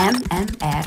MMR.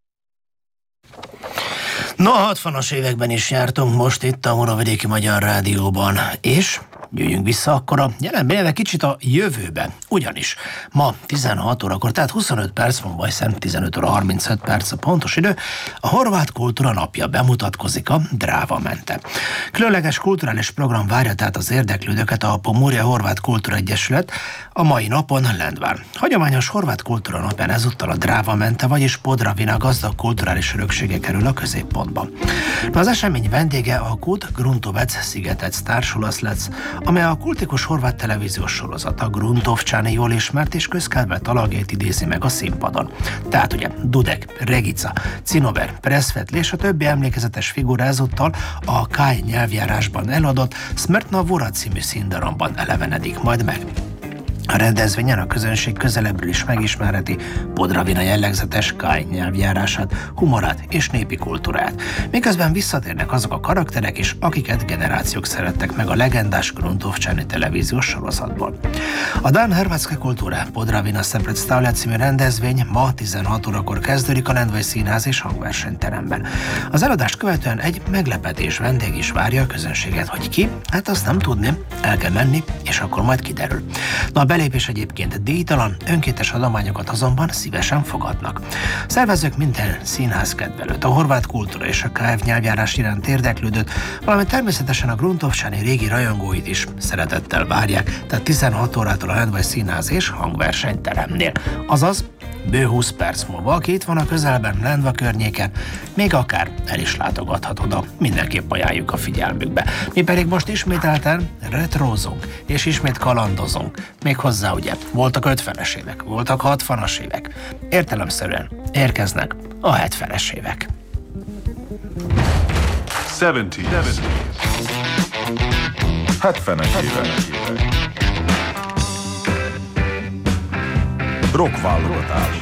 No, a 60-as években is jártunk most itt a Muravidéki Magyar Rádióban, és jöjjünk vissza akkor a jelenben élve kicsit a jövőbe. Ugyanis ma 16 órakor, tehát 25 perc van, vagy szent 15 óra 35 perc a pontos idő, a Horvát Kultúra Napja bemutatkozik a Dráva mente. Különleges kulturális program várja tehát az érdeklődőket a Pomurja Horvát Kultúra Egyesület a mai napon Lendván. Hagyományos Horvát Kultúra Napján ezúttal a Dráva mente, vagyis Podravina gazdag kulturális öröksége kerül a középpontba. Az esemény vendége a Kud Gruntovec Szigetec Társulaszlec, amely a kultikus horvát televíziós sorozata Gruntovčani jól ismert és közkedvelt alagjait idézi meg a színpadon. Tehát ugye Dudek, Regica, Cinover, Presvetli és a többi emlékezetes figura ezúttal a Kaj nyelvjárásban eladott Smrtna Vura című színdarabban elevenedik majd meg. A rendezvényen a közönség közelebbről is megismerheti Podravina jellegzetes Kaj nyelvjárását, humorát és népi kultúrát, miközben visszatérnek azok a karakterek is, akiket generációk szerettek meg a legendás Gruntovčani televíziós sorozatból. A Dan Hrvatska kultúra Podravina se predstavlja című rendezvény ma 16 órakor kezdődik a Lendvai Színház és Hangversenyteremben. Az eladást követően egy meglepetés vendég is várja a közönséget, hogy ki, hát azt nem tudni, el kell menni, és akkor majd kiderül. Na, a belépés egyébként díjtalan, önkéntes adományokat azonban szívesen fogadnak. Szervezők minden színház kedvelőt, a horvát kultúra és a KF nyelvjárás iránt érdeklődőt, valamint természetesen a Gruntovčani régi rajongóit is szeretettel várják, tehát 16 órától a Lendvai Színház és Hangversenyteremnél. Azaz, bő 20 perc múlva, aki itt van a közelben, Lendva környéken, még akár el is látogathat oda, mindenképp ajánljuk a figyelmükbe. Mi pedig most ismételten retrózunk, és ismét kalandozunk. Méghozzá ugye, voltak 50-es évek, voltak 60-as évek. Értelemszerűen érkeznek a 70-es évek. 70-es évek. Rock válogatás.